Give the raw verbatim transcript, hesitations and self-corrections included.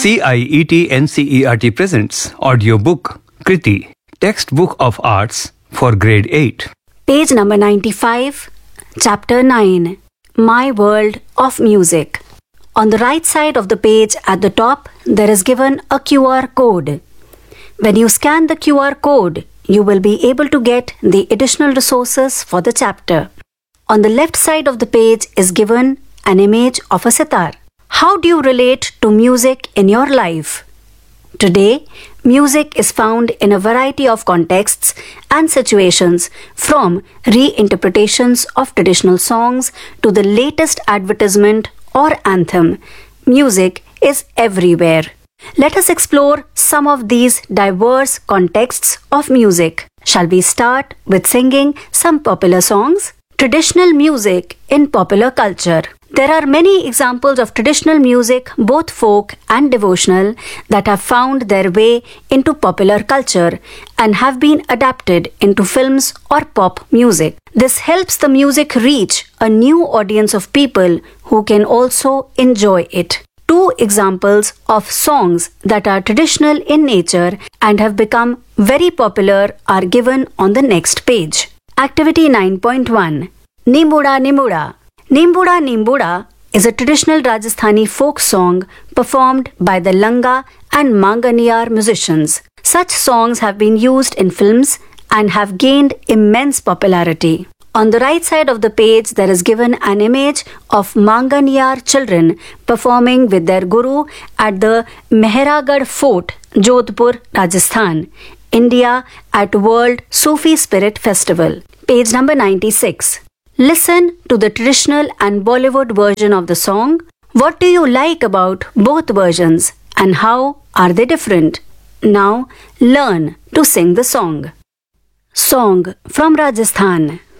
C I E T N C E R T presents audiobook Kriti, textbook of arts for grade eight. Page number ninety-five, chapter nine, My World of Music. On the right side of the page at the top, there is given a Q R code. When you scan the Q R code, you will be able to get the additional resources for the chapter. On the left side of the page is given an image of a sitar. How do you relate to music in your life? Today, music is found in a variety of contexts and situations, from reinterpretations of traditional songs to the latest advertisement or anthem. Music is everywhere. Let us explore some of these diverse contexts of music. Shall we start with singing some popular songs? Traditional music in popular culture. There are many examples of traditional music, both folk and devotional, that have found their way into popular culture and have been adapted into films or pop music. This helps the music reach a new audience of people who can also enjoy it. Two examples of songs that are traditional in nature and have become very popular are given on the next page. Activity nine point one. Nimbuda Nimbuda. Nimbuda Nimbuda is a traditional Rajasthani folk song performed by the Langa and Manganiyar musicians. Such songs have been used in films and have gained immense popularity. On the right side of the page, there is given an image of Manganiyar children performing with their guru at the Mehragarh Fort, Jodhpur, Rajasthan, India, at World Sufi Spirit Festival. Page number ninety-six. Listen to the traditional and Bollywood version of the song. What do you like about both versions and how are they different? Now learn to sing the song. Song from Rajasthan.